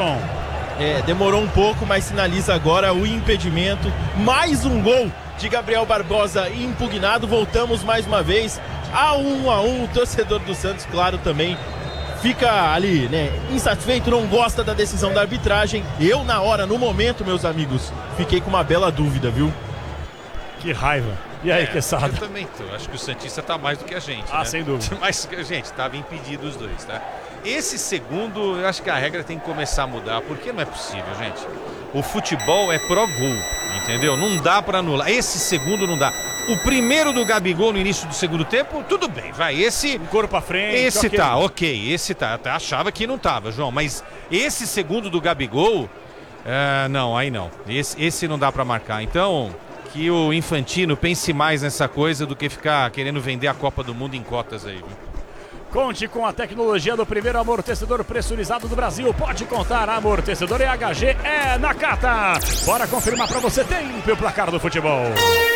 Everton. Demorou um pouco, mas sinaliza agora o impedimento. Mais um gol de Gabriel Barbosa impugnado. Voltamos mais uma vez a 1-1. O torcedor do Santos, claro, também fica ali, né, insatisfeito, não gosta da decisão da arbitragem. Eu, na hora, no momento, meus amigos, fiquei com uma bela dúvida, viu? Que raiva. E aí, Quesada? Eu também tô. Acho que o Santista tá mais do que a gente, né? Sem dúvida. Mas, gente, tava impedido os dois, tá? Esse segundo, eu acho que a regra tem que começar a mudar, porque não é possível, gente. O futebol é pró-gol, entendeu? Não dá pra anular. Esse segundo não dá. O primeiro do Gabigol no início do segundo tempo, tudo bem, vai. Esse... Um corpo pra frente. Esse okay. Tá, ok. Esse tá. Até achava que não tava, João. Mas esse segundo do Gabigol, não, aí não. Esse não dá pra marcar. Então... que o Infantino pense mais nessa coisa do que ficar querendo vender a Copa do Mundo em cotas aí, viu? Conte com a tecnologia do primeiro amortecedor pressurizado do Brasil. Pode contar, amortecedor EHG é Nakata. Bora confirmar pra você, tempo e o placar do futebol.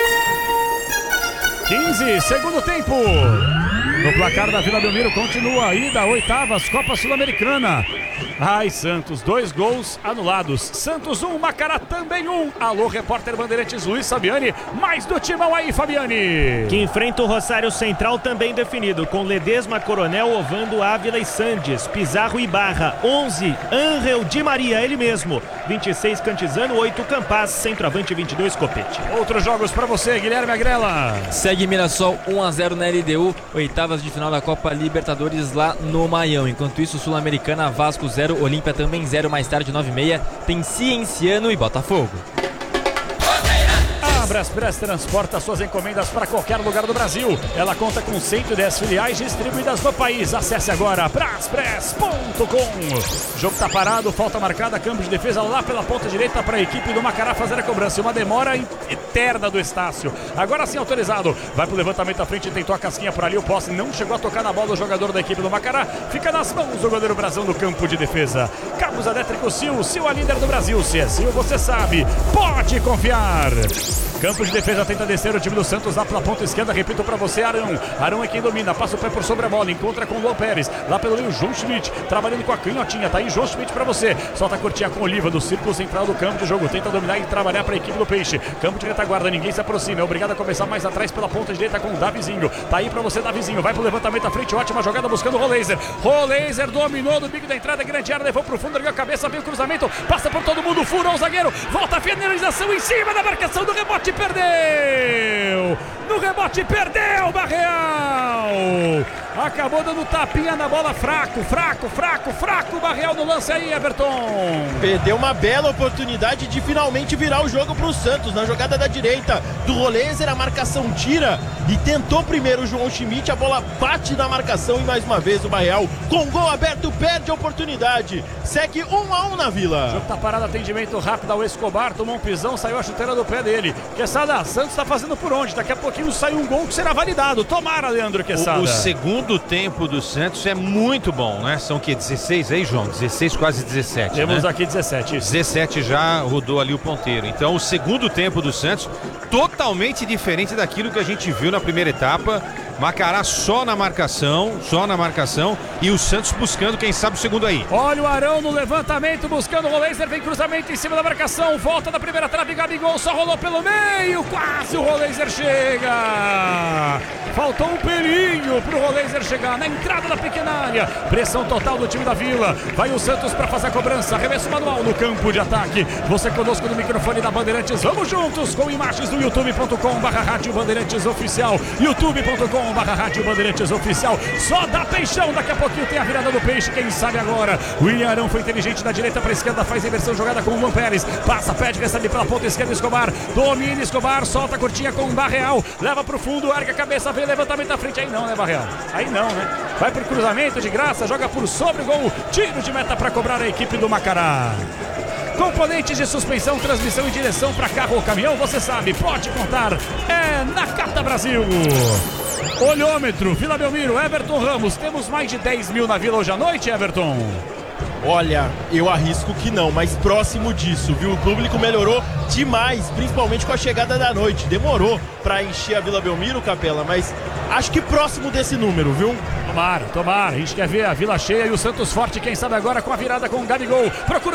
15, segundo tempo. No placar da Vila Belmiro continua aí da oitavas Copa Sul-Americana. Ai, Santos, 2 gols anulados. Santos 1, Macará também 1. Alô, repórter Bandeirantes Luiz Fabiani. Mais do timão aí, Fabiani. Que enfrenta o Rosário Central também definido. Com Ledesma, Coronel, Ovando, Ávila e Sandes. Pizarro e Barra. 11, Ángel Di Maria, ele mesmo. 26, Cantizano. 8, Campaz. Centroavante, 22, Copete. Outros jogos pra você, Guilherme Agrela. Segue Mirassol 1-0 na LDU. Oitavas de final da Copa Libertadores lá no Maião. Enquanto isso, Sul-Americana, Vasco 0. Olímpia também 0, mais tarde 9h30 tem Cienciano e Botafogo. A Braspress transporta suas encomendas para qualquer lugar do Brasil. Ela conta com 110 filiais distribuídas no país. Acesse agora braspress.com. Jogo tá parado, falta marcada, campo de defesa lá pela ponta direita para a equipe do Macará fazer a cobrança. Uma demora eterna do Estácio. Agora sim autorizado. Vai pro levantamento à frente, tentou a casquinha por ali. O posse não chegou a tocar na bola. O jogador da equipe do Macará fica nas mãos do goleiro Brazão no campo de defesa. Cabos elétricos Sil, Sil a líder do Brasil. Se é Sil, você sabe, pode confiar. Campo de defesa tenta descer o time do Santos lá pela ponta esquerda, repito pra você, Arão. Arão é quem domina, passa o pé por sobre a bola, encontra com o Luan Pérez, lá pelo meio João Schmidt, trabalhando com a canhotinha, tá aí João Schmidt pra você, solta a curtinha com Oliva do círculo central do campo de jogo, tenta dominar e trabalhar pra equipe do Peixe, campo de retaguarda, ninguém se aproxima, é obrigado a começar mais atrás pela ponta direita com o Davizinho, tá aí pra você, Davizinho, vai pro levantamento à frente, ótima jogada buscando o Roleiser, Roleiser dominou do bico da entrada, grande área, levou pro fundo, ergueu a cabeça, veio o cruzamento, passa por todo mundo, furou o zagueiro, volta a finalização em cima da marcação do rebote, perdeu! No rebote perdeu Barreal. Acabou dando tapinha na bola, fraco Barreal no lance aí, Everton. Perdeu uma bela oportunidade de finalmente virar o jogo pro Santos. Na jogada da direita do Roleiser, a marcação tira e tentou primeiro o João Schmidt, a bola bate na marcação e mais uma vez o Barreal com gol aberto perde a oportunidade. Segue 1-1 na Vila. O jogo tá parado, atendimento rápido ao Escobar, tomou um pisão, saiu a chuteira do pé dele. Quesada, Santos tá fazendo por onde? Daqui a pouquinho sai um gol que será validado. Tomara, Leandro Quesada. O segundo tempo do Santos é muito bom, né? São o quê? 16 aí, João? 16, quase 17, Temos né? aqui 17. 17 já rodou ali o ponteiro. Então o segundo tempo do Santos totalmente diferente daquilo que a gente viu na primeira etapa. Macará só na marcação e o Santos buscando, quem sabe, o segundo aí. Olha o Arão no levantamento, buscando o Roleiser, vem cruzamento em cima da marcação, volta da primeira trave, Gabigol só rolou pelo meio, quase o Roleiser chega. Faltou um pelinho pro Roleiser chegar na entrada da pequena área. Pressão total do time da Vila. Vai o Santos para fazer a cobrança, arremesso manual no campo de ataque. Você conosco no microfone da Bandeirantes, vamos juntos com imagens do youtube.com/Rádio Bandeirantes Oficial, youtube.com/Rádio Bandeirantes Oficial. Só dá peixão, daqui a pouquinho tem a virada do Peixe, quem sabe agora. William Arão foi inteligente da direita para a esquerda, faz a inversão jogada com o Luan Pérez, passa, pede, recebe pela ponta esquerda, Escobar, domina Escobar, solta a curtinha com o Barreal, leva pro fundo, ergue a cabeça, vem levantamento à frente, aí não, né, Barreal? Aí não, né? Vai pro cruzamento de graça, joga por sobre o gol, tiro de meta para cobrar a equipe do Macará. Componentes de suspensão, transmissão e direção para carro ou caminhão, você sabe, pode contar, é Nakata Brasil. Olhômetro, Vila Belmiro, Everton Ramos, temos mais de 10 mil na Vila hoje à noite, Everton? Olha, eu arrisco que não, mas próximo disso, viu? O público melhorou demais, principalmente com a chegada da noite. Demorou para encher a Vila Belmiro, Capela, mas acho que próximo desse número, viu? Tomara, a gente quer ver a Vila cheia e o Santos forte, quem sabe agora com a virada com o Gabigol. Procura